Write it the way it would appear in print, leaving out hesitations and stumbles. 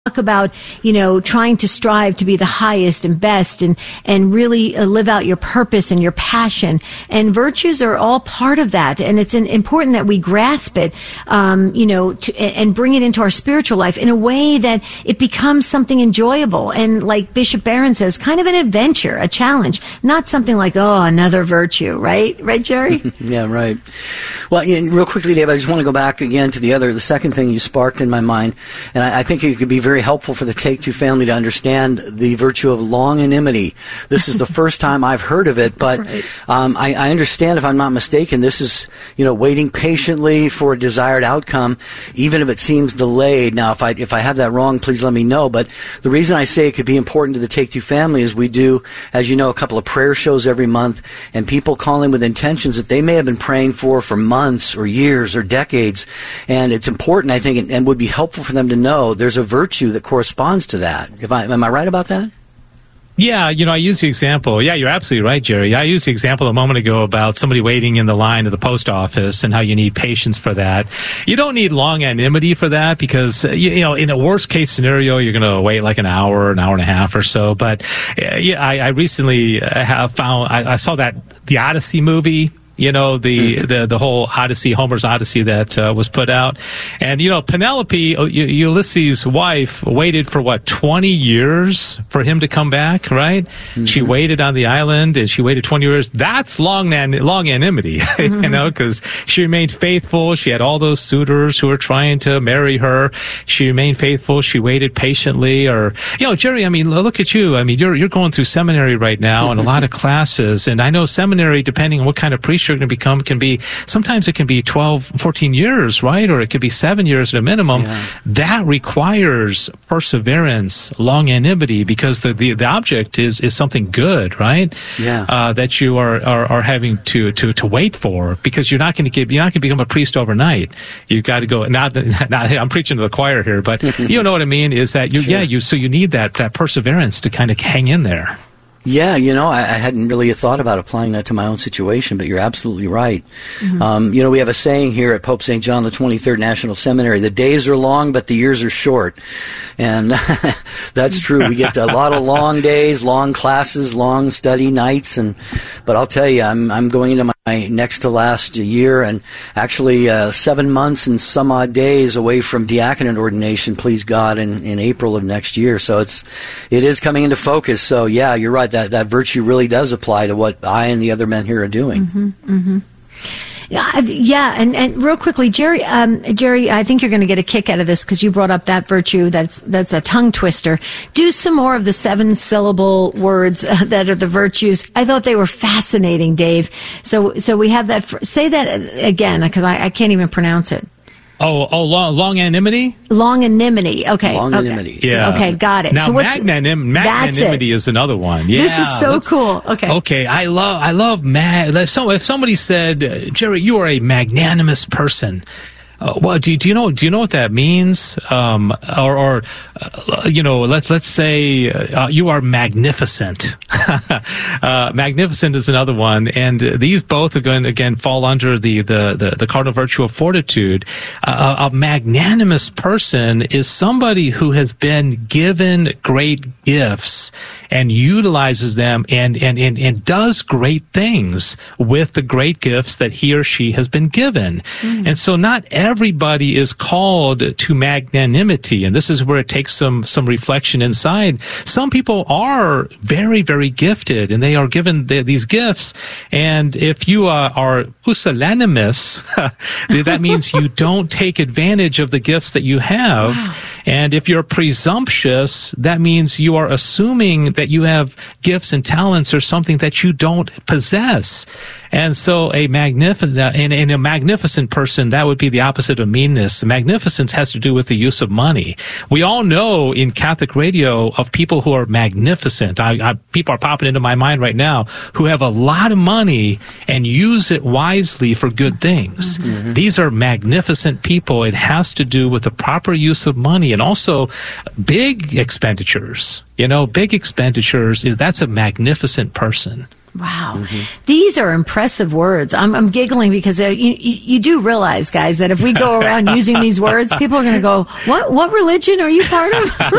talk about, trying to strive to be the highest and best and really live out your purpose and your passion. And virtues are all part of that. And it's important that we grasp it, and bring it into our spiritual life in a way that it becomes something enjoyable. And like Bishop Barron says, kind of an adventure, a challenge, not something like, another virtue, right? Right, Jerry? Yeah, right. Well, real quickly, Dave, I just want to go back again to the second thing you sparked in my mind. And I think it could be very helpful for the Take Two family to understand the virtue of longanimity. This is the first time I've heard of it, but right. I understand, if I'm not mistaken, this is, waiting patiently for a desired outcome, even if it seems delayed. Now, if I have that wrong, please let me know. But the reason I say it could be important to the Take Two family is we do, as you know, a couple of prayer shows every month, and people call in with intentions that they may have been praying for months or years or decades. And it's important, I think, and would be helpful for them to know there's a virtue that corresponds to that. Am I right about that? Yeah, I use the example. Yeah, you're absolutely right, Jerry. I used the example a moment ago about somebody waiting in the line at the post office and how you need patience for that. You don't need longanimity for that because, in a worst case scenario, you're going to wait like an hour and a half or so. But I recently have found, I saw the Odyssey movie. The whole Odyssey, Homer's Odyssey that was put out. And, Penelope, Ulysses' wife, waited for 20 years for him to come back, right? Mm-hmm. She waited on the island and she waited 20 years. That's longanimity, mm-hmm. Because she remained faithful. She had all those suitors who were trying to marry her. She remained faithful. She waited patiently. Or, Jerry, look at you. You're going through seminary right now and a lot of classes. And I know seminary, depending on what kind of priest you're going to become, sometimes it can be 12, 14 years, right? Or it could be 7 years at a minimum. Yeah. That requires perseverance, longanimity, because the object is something good, right? Yeah. That you are having to wait for, because you're not going to become a priest overnight. You've got to go. Not I'm preaching to the choir here, but you know what I mean. Is that so you need that perseverance to kind of hang in there. Yeah, I hadn't really thought about applying that to my own situation, but you're absolutely right. Mm-hmm. We have a saying here at Pope St. John the 23rd National Seminary: the days are long, but the years are short. And that's true. We get a lot of long days, long classes, long study nights. But I'll tell you, I'm going into my next to last year, and actually 7 months and some odd days away from diaconate ordination, please God, in April of next year. So it is coming into focus. So yeah, you're right. That virtue really does apply to what I and the other men here are doing. Mm-hmm, mm-hmm. Yeah, and real quickly, Jerry, I think you're going to get a kick out of this because you brought up that virtue. That's a tongue twister. Do some more of the 7-syllable words that are the virtues. I thought they were fascinating, Dave. So we have that. Say that again, because I can't even pronounce it. Longanimity? Longanimity. Okay. Longanimity. Okay. Yeah. Okay, got it. Now, so magnanimity is another one. Yeah. This is so cool. Okay. Okay. I love So if somebody said, Jerry, you are a magnanimous person. Well, do you know what that means? Let's say you are magnificent. Magnificent is another one, and these both are going to again fall under the cardinal virtue of fortitude. A magnanimous person is somebody who has been given great gifts and utilizes them and does great things with the great gifts that he or she has been given. Mm. And so not everybody is called to magnanimity, and this is where it takes some reflection inside. Some people are very, very gifted, and they are given these gifts, and if you are pusillanimous, that means you don't take advantage of the gifts that you have. Wow. And if you're presumptuous, that means you are assuming that you have gifts and talents or something that you don't possess. And so a magnificent person, that would be the opposite of meanness. Magnificence has to do with the use of money. We all know in Catholic radio of people who are magnificent. People are popping into my mind right now who have a lot of money and use it wisely for good things. Mm-hmm. These are magnificent people. It has to do with the proper use of money and also big expenditures. Big expenditures, that's a magnificent person. Wow. Mm-hmm. These are impressive words. I'm giggling because you do realize, guys, that if we go around using these words, people are going to go, what religion are you part of?